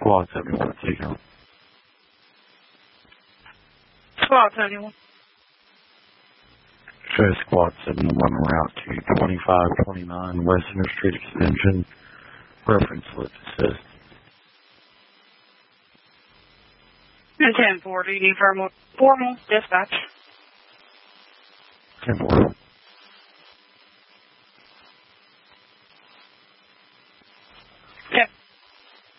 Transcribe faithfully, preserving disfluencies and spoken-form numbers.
Squad seventy-one, take out. Squad seventy-one. Show Squad seventy-one route to twenty-five twenty-nine Western Street Extension. Reference list assist. ten four, D D formal, formal dispatch. ten four.